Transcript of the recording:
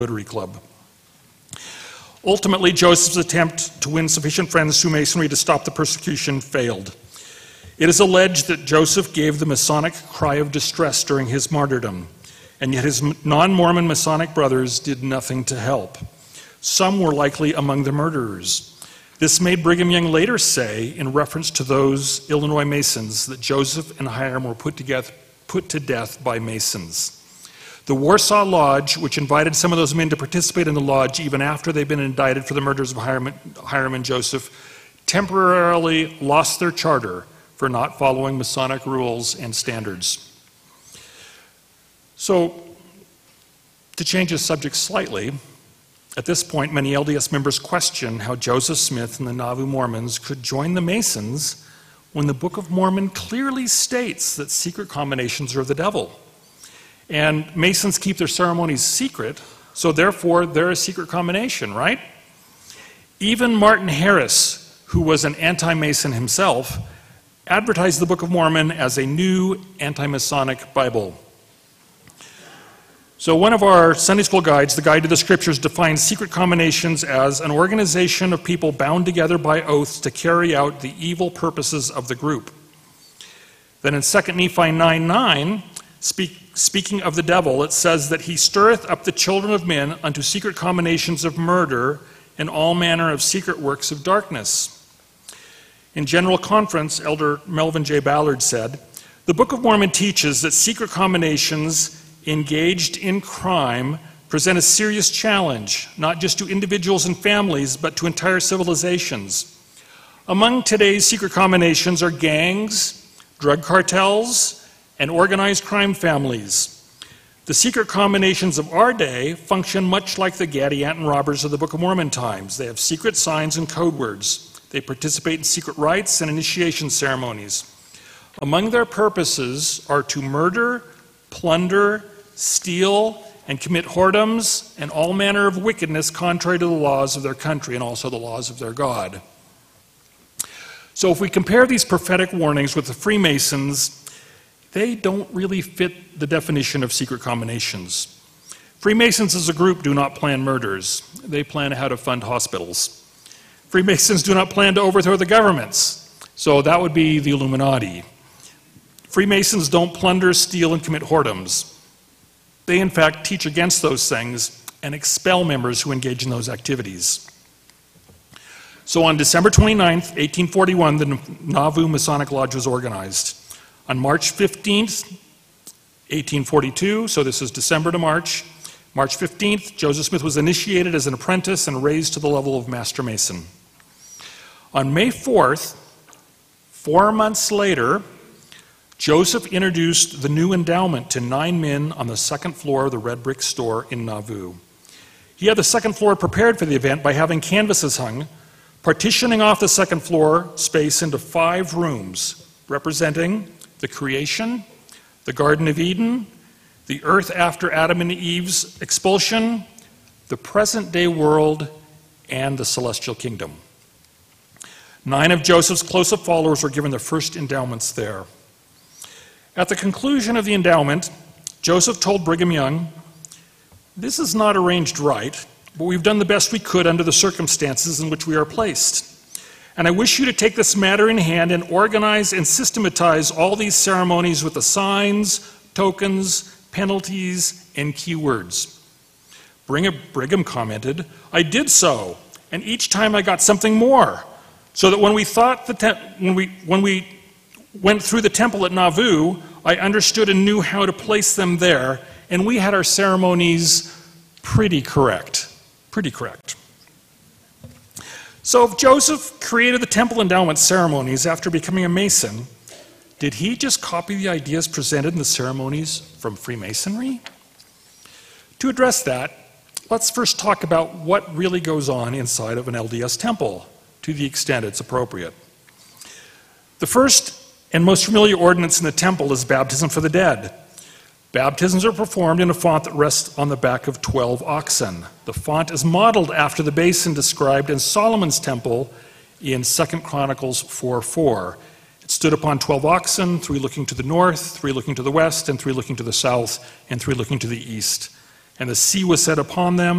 Rotary Club. Ultimately, Joseph's attempt to win sufficient friends through Masonry to stop the persecution failed. It is alleged that Joseph gave the Masonic cry of distress during his martyrdom, and yet his non-Mormon Masonic brothers did nothing to help. Some were likely among the murderers. This made Brigham Young later say, in reference to those Illinois Masons, that Joseph and Hiram were put to death by Masons. The Warsaw Lodge, which invited some of those men to participate in the lodge even after they'd been indicted for the murders of Hiram and Joseph, temporarily lost their charter for not following Masonic rules and standards. So, to change the subject slightly, at this point, many LDS members question how Joseph Smith and the Nauvoo Mormons could join the Masons when the Book of Mormon clearly states that secret combinations are of the devil. And Masons keep their ceremonies secret, so therefore they're a secret combination, right? Even Martin Harris, who was an anti-Mason himself, advertised the Book of Mormon as a new anti-Masonic Bible. So one of our Sunday school guides, the Guide to the Scriptures, defines secret combinations as an organization of people bound together by oaths to carry out the evil purposes of the group. Then in 2 Nephi 9:9, speaking of the devil, it says that he stirreth up the children of men unto secret combinations of murder and all manner of secret works of darkness. In General Conference, Elder Melvin J. Ballard said, "The Book of Mormon teaches that secret combinations engaged in crime present a serious challenge, not just to individuals and families, but to entire civilizations. Among today's secret combinations are gangs, drug cartels, and organized crime families. The secret combinations of our day function much like the Gadianton robbers of the Book of Mormon times. They have secret signs and code words. They participate in secret rites and initiation ceremonies. Among their purposes are to murder, plunder, steal, and commit whoredoms and all manner of wickedness contrary to the laws of their country and also the laws of their God." So if we compare these prophetic warnings with the Freemasons, they don't really fit the definition of secret combinations. Freemasons as a group do not plan murders. They plan how to fund hospitals. Freemasons do not plan to overthrow the governments. So that would be the Illuminati. Freemasons don't plunder, steal, and commit whoredoms. They, in fact, teach against those things and expel members who engage in those activities. So on December 29th, 1841, the Nauvoo Masonic Lodge was organized. On March 15th, 1842, so this is December to March 15th, Joseph Smith was initiated as an apprentice and raised to the level of Master Mason. On May 4th, 4 months later, Joseph introduced the new endowment to 9 men on the second floor of the red brick store in Nauvoo. He had the second floor prepared for the event by having canvases hung, partitioning off the second floor space into 5 rooms, representing the creation, the Garden of Eden, the earth after Adam and Eve's expulsion, the present-day world, and the celestial kingdom. 9 of Joseph's closest followers were given their first endowments there. At the conclusion of the endowment, Joseph told Brigham Young, "This is not arranged right, but we've done the best we could under the circumstances in which we are placed. And I wish you to take this matter in hand and organize and systematize all these ceremonies with the signs, tokens, penalties, and keywords." Brigham commented, "I did so, and each time I got something more, so that when we went through the temple at Nauvoo, I understood and knew how to place them there, and we had our ceremonies pretty correct. So if Joseph created the temple endowment ceremonies after becoming a Mason, did he just copy the ideas presented in the ceremonies from Freemasonry? To address that, let's first talk about what really goes on inside of an LDS temple, to the extent it's appropriate. The first and most familiar ordinance in the temple is baptism for the dead. Baptisms are performed in a font that rests on the back of 12 oxen. The font is modeled after the basin described in Solomon's temple in 2 Chronicles 4:4. It stood upon 12 oxen, 3 looking to the north, 3 looking to the west, and 3 looking to the south, and 3 looking to the east. And the sea was set upon them,